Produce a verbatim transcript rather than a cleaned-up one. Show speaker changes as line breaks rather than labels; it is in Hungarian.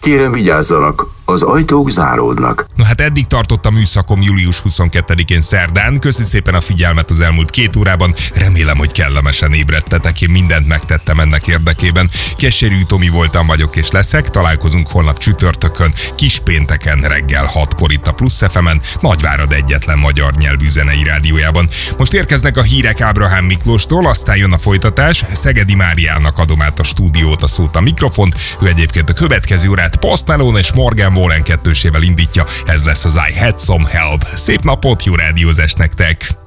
Kérem vigyázzanak, az ajtók záródnak.
No hát eddig tartott a műszakom július huszonkettedikén szerdán. Köszi szépen a figyelmet az elmúlt két órában. Remélem, hogy kellemesen ébredtetek. Én mindent megtettem ennek érdekében. Keserű Tomi voltam, vagyok és leszek. Találkozunk holnap csütörtökön, kispénteken reggel hatkor itt a Plusz ef emen, Nagyvárad egyetlen magyar nyelvű zenei rádiójában. Most érkeznek a hírek Ábrahám Miklóstól, aztán jön a folytatás. Szegedi Máriának adom át a stúdiót, a szót, a mikrofont. Ő egyébként a következő órát Post Malone és Morgan Wallen kettősével indítja. Ez lesz az I Had Some Help. Szép napot, jó rádiózást nektek!